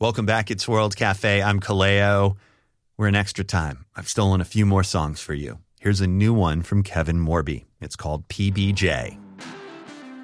Welcome back. It's World Cafe. I'm Kaleo. We're in extra time. I've stolen a few more songs for you. Here's a new one from Kevin Morby. It's called PBJ.